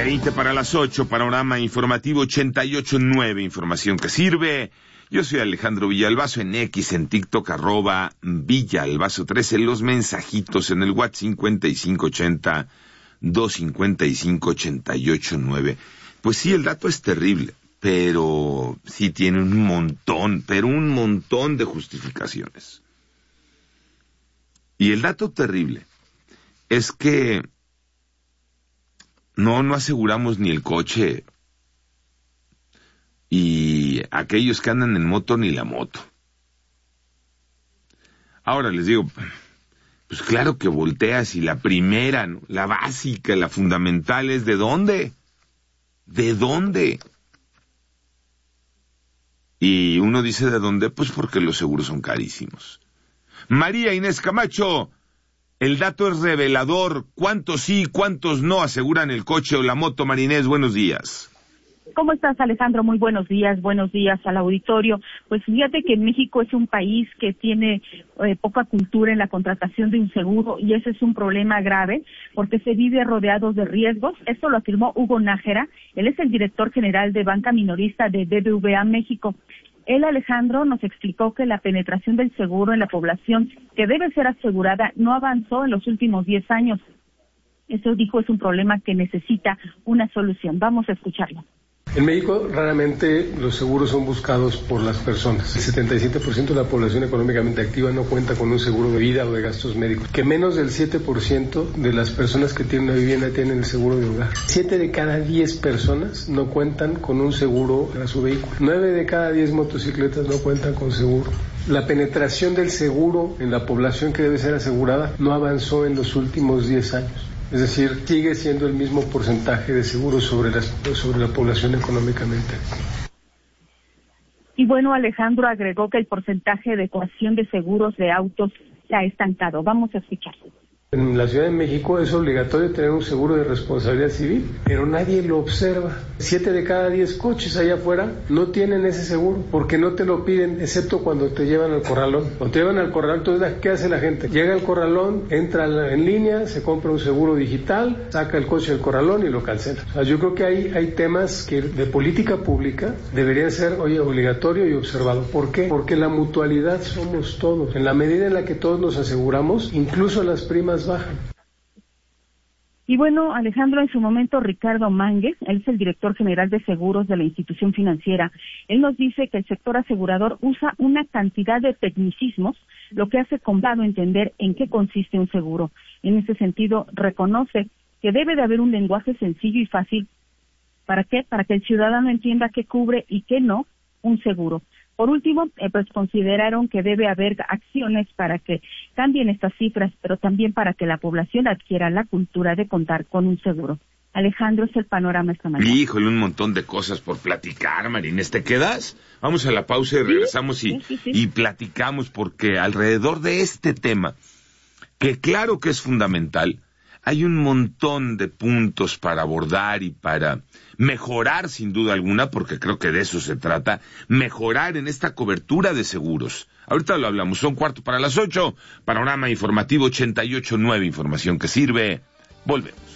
20 para las 8, panorama informativo 88.9, información que sirve. Yo soy Alejandro Villalbazo, en X, en TikTok, @Villalbazo13, los mensajitos en el WhatsApp 5580-255-88.9. Pues sí, el dato es terrible, pero sí tiene un montón de justificaciones. Y el dato terrible es que no aseguramos ni el coche, y aquellos que andan en moto ni la moto. Ahora les digo, pues claro que volteas y la primera, ¿no?, la básica, la fundamental es ¿de dónde? ¿De dónde? Y uno dice ¿de dónde? Pues porque los seguros son carísimos. María Inés Camacho, el dato es revelador. ¿Cuántos sí, cuántos no aseguran el coche o la moto? María Inés, buenos días. ¿Cómo estás, Alejandro? Muy buenos días al auditorio. Pues fíjate que México es un país que tiene poca cultura en la contratación de un seguro, y ese es un problema grave porque se vive rodeados de riesgos. Esto lo afirmó Hugo Nájera. Él es el director general de banca minorista de BBVA México. Él, Alejandro, nos explicó que la penetración del seguro en la población que debe ser asegurada no avanzó en los últimos 10 años. Eso, dijo, es un problema que necesita una solución. Vamos a escucharlo. En México raramente los seguros son buscados por las personas. El 77% de la población económicamente activa no cuenta con un seguro de vida o de gastos médicos. Que menos del 7% de las personas que tienen una vivienda tienen el seguro de hogar. 7 de cada 10 personas no cuentan con un seguro para su vehículo. 9 de cada 10 motocicletas no cuentan con seguro. La penetración del seguro en la población que debe ser asegurada no avanzó en los últimos 10 años. Es decir, sigue siendo el mismo porcentaje de seguros sobre la población económicamente. Y bueno, Alejandro agregó que el porcentaje de coacción de seguros de autos se ha estancado. Vamos a escucharlo. En la Ciudad de México es obligatorio tener un seguro de responsabilidad civil, pero nadie lo observa. 7 de cada 10 coches allá afuera no tienen ese seguro, porque no te lo piden, excepto cuando te llevan al corralón. Cuando te llevan al corralón, entonces, ¿qué hace la gente? Llega al corralón, entra en línea, se compra un seguro digital, saca el coche del corralón y lo cancela. O sea, yo creo que hay temas que de política pública deberían ser, obligatorio y observado. ¿Por qué? Porque la mutualidad somos todos. En la medida en la que todos nos aseguramos, incluso las primas bajan. Y bueno, Alejandro, en su momento Ricardo Mánguez, él es el director general de seguros de la institución financiera, él nos dice que el sector asegurador usa una cantidad de tecnicismos, lo que hace complicado entender en qué consiste un seguro. En ese sentido, reconoce que debe de haber un lenguaje sencillo y fácil. ¿Para qué? Para que el ciudadano entienda qué cubre y qué no un seguro. Por último, pues consideraron que debe haber acciones para que cambien estas cifras, pero también para que la población adquiera la cultura de contar con un seguro. Alejandro, es el panorama esta mañana. Híjole, un montón de cosas por platicar, Marines. ¿Te quedas? Vamos a la pausa y regresamos y platicamos, porque alrededor de este tema, que claro que es fundamental, hay un montón de puntos para abordar y para mejorar, sin duda alguna, porque creo que de eso se trata, mejorar en esta cobertura de seguros. Ahorita lo hablamos, son 7:45, panorama informativo 88.9, información que sirve. Volvemos.